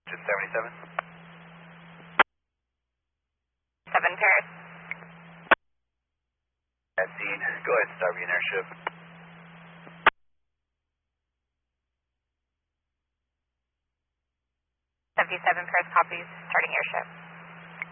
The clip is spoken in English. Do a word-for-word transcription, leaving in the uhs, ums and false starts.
seventy-seven. seven Paris. At scene. Go ahead and start the airship. seventy-seven Paris copies, starting airship.